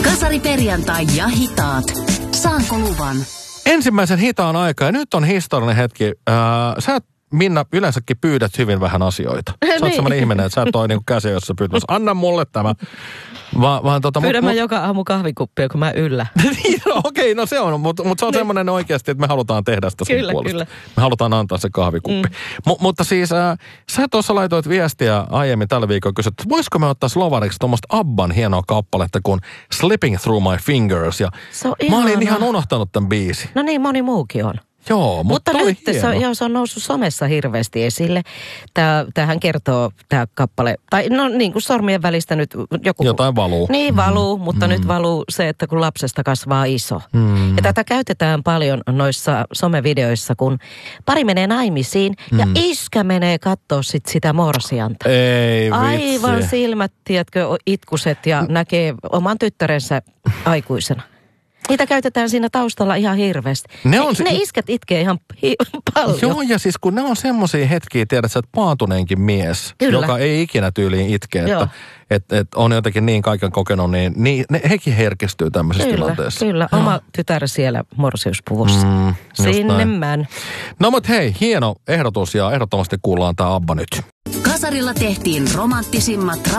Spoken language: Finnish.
Kasari perjantai ja hitaat. Saanko luvan? Ensimmäisen hitaan aika, ja nyt on historiallinen hetki. Sä Minna yleensäkin pyydät hyvin vähän asioita. Sä oot semmoinen ihminen, että sä et ole niin käsiä, jos sä pyytät, anna mulle tämä. Pyydän mä joka aamu kahvikuppia, kun mä yllä. Okei, no se on, mutta se on semmoinen oikeasti, että me halutaan tehdä sitä sun puolesta. Kyllä. Me halutaan antaa se kahvikuppi. Mutta siis sä tuossa laitoit viestiä aiemmin tällä viikolla kysyt, että voisiko me ottaa slovariksi tuommoista Abban hienoa kappaletta kuin Slipping Through My Fingers. Ja mä olin ihan unohtanut tämän biisin. No niin, moni muukin on. Joo, mutta nyt se on noussut somessa hirveästi esille. Tämähän kertoo tämä kappale, tai no niin kuin sormien välistä nyt joku... Jotain valuu. Niin valuu, mutta nyt valuu se, että kun lapsesta kasvaa iso. Ja tätä käytetään paljon noissa somevideoissa, kun pari menee naimisiin ja iskä menee kattoo sitä morsianta. Ei vitsi. Aivan silmät, tiedätkö, itkuset ja näkee oman tyttärensä aikuisena. Niitä käytetään siinä taustalla ihan hirveästi. Ne iskät itkee ihan paljon. Joo, ja siis kun ne on semmoisia hetkiä, tiedät sä, että paatuneenkin mies, joka ei ikinä tyyliin itke, että on jotenkin niin kaiken kokenut, niin hekin herkistyy tämmöisessä tilanteessa. Kyllä, oma tytär siellä morsiuspuvussa. Sinne män. No mut hei, hieno ehdotus ja ehdottomasti kuullaan tää Abba nyt. Kasarilla tehtiin romanttisimmat